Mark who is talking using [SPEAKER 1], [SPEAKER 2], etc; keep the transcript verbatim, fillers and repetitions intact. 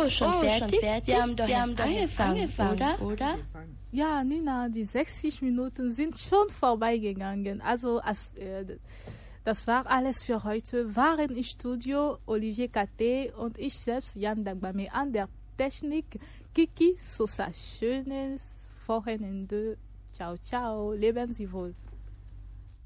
[SPEAKER 1] Oh, schon
[SPEAKER 2] Oh,
[SPEAKER 1] fertig?
[SPEAKER 2] schon fertig?
[SPEAKER 1] Wir haben doch,
[SPEAKER 2] Wir haben
[SPEAKER 1] erst
[SPEAKER 2] doch
[SPEAKER 1] angefangen,
[SPEAKER 2] angefangen,
[SPEAKER 1] oder?
[SPEAKER 2] oder?
[SPEAKER 3] Ja, Nina, die sechzig Minuten sind schon vorbeigegangen. Also, als, äh, das war alles für heute. Waren im Studio Olivier Katé und ich selbst, Jan Dagbame, an der Technik. Kiki Sosa. Schönes Wochenende. Ciao, ciao. Leben Sie wohl.